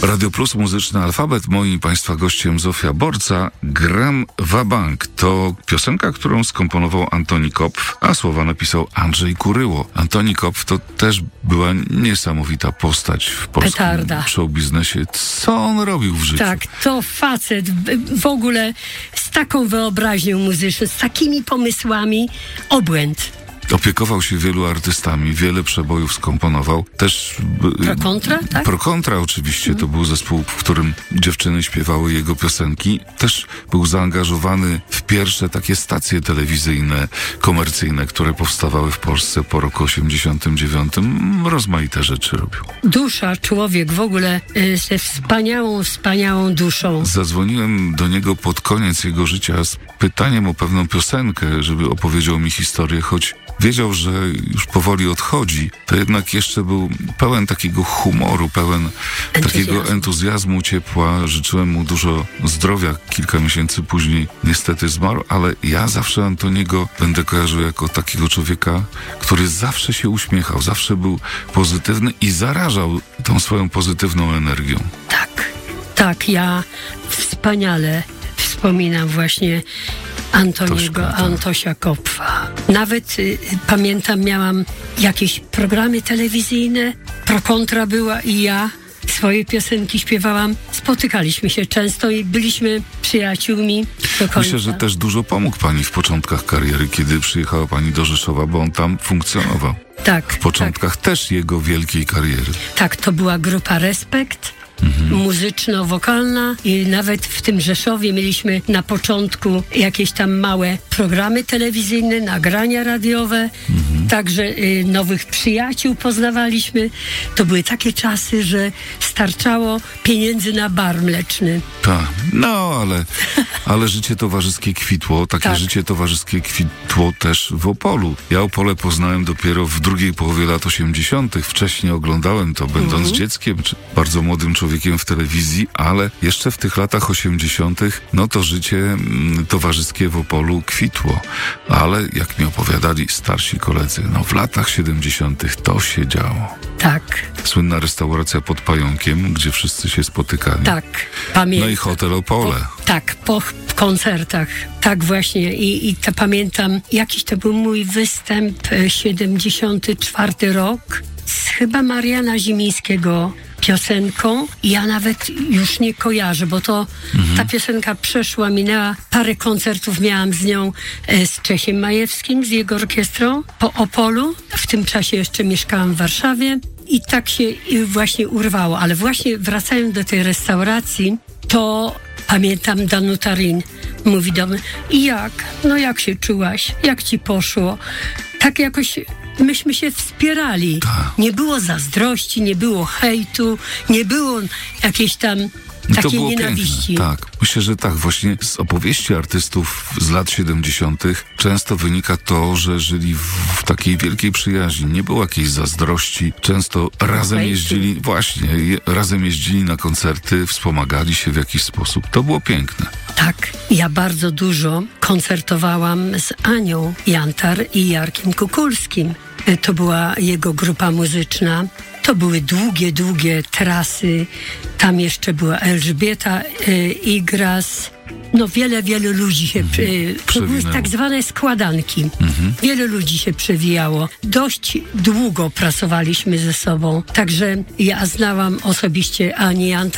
Radio Plus, muzyczny alfabet. Moim Państwa gościem Zofia Borca. Gram wabank to piosenka, którą skomponował Antoni Kopf, a słowa napisał Andrzej Kuryło. Antoni Kopf to też była niesamowita postać w polskim showbiznesie. Co on robił w życiu? Tak, to facet w ogóle z taką wyobraźnią muzyczną, z takimi pomysłami, obłęd. Opiekował się wielu artystami, wiele przebojów skomponował. Też Pro Contra, tak? Pro Contra oczywiście, to był zespół, w którym dziewczyny śpiewały jego piosenki. Też był zaangażowany w pierwsze takie stacje telewizyjne, komercyjne, które powstawały w Polsce po roku 89. Rozmaite rzeczy robił. Dusza, człowiek w ogóle ze wspaniałą duszą. Zadzwoniłem do niego pod koniec jego życia z pytaniem o pewną piosenkę, żeby opowiedział mi historię, choć wiedział, że już powoli odchodzi, to jednak jeszcze był pełen takiego humoru, pełen takiego entuzjazmu, ciepła. Życzyłem mu dużo zdrowia. Kilka miesięcy później niestety zmarł, ale ja zawsze Antoniego będę kojarzył jako takiego człowieka, który zawsze się uśmiechał, zawsze był pozytywny i zarażał tą swoją pozytywną energią. Tak, ja wspaniale wspominam właśnie Antosia Kopfa. Nawet pamiętam, miałam jakieś programy telewizyjne, Pro Contra była i ja swoje piosenki śpiewałam. Spotykaliśmy się często i byliśmy przyjaciółmi do końca. Myślę, że też dużo pomógł pani w początkach kariery, kiedy przyjechała pani do Rzeszowa, bo on tam funkcjonował. Tak. W początkach też jego wielkiej kariery. Tak, to była grupa Respekt. Muzyczno-wokalna i nawet w tym Rzeszowie mieliśmy na początku jakieś tam małe programy telewizyjne, nagrania radiowe, także nowych przyjaciół poznawaliśmy. To były takie czasy, że starczało pieniędzy na bar mleczny. Tak, no ale życie towarzyskie kwitło, takie życie towarzyskie kwitło też w Opolu. Ja Opole poznałem dopiero w drugiej połowie lat 80. Wcześniej oglądałem to, będąc dzieckiem, czy bardzo młodym człowiekiem w telewizji, ale jeszcze w tych latach 80. no to życie towarzyskie w Opolu kwitło. Ale jak mi opowiadali starsi koledzy, no w latach 70. to się działo. Tak. Słynna restauracja pod Pająkiem, gdzie wszyscy się spotykali. Tak, pamiętam. No i hotel Opole. Po koncertach. Tak właśnie. I to pamiętam, jakiś to był mój występ, 74 rok, z chyba Mariana Zimińskiego piosenką. Ja nawet już nie kojarzę, bo to ta piosenka przeszła, minęła. Parę koncertów miałam z nią, z Czesiem Majewskim, z jego orkiestrą po Opolu. W tym czasie jeszcze mieszkałam w Warszawie i tak się właśnie urwało. Ale właśnie wracając do tej restauracji, to pamiętam Danuta Rin mówi do mnie: i jak się czułaś? Jak ci poszło? Tak jakoś myśmy się wspierali. Nie było zazdrości, nie było hejtu, nie było jakiejś tam takiej nienawiści. Piękne. Tak, myślę, że tak. Właśnie z opowieści artystów z lat 70. często wynika to, że żyli w takiej wielkiej przyjaźni. Nie było jakiejś zazdrości. Często razem jeździli na koncerty, wspomagali się w jakiś sposób. To było piękne. Tak, ja bardzo dużo koncertowałam z Anią Jantar i Jarkiem Kukulskim. To była jego grupa muzyczna. To były długie trasy. Tam jeszcze była Elżbieta Igras. No wiele ludzi się... To były tak zwane składanki. Wielu ludzi się przewijało. Dość długo pracowaliśmy ze sobą. Także ja znałam osobiście Anię Jantar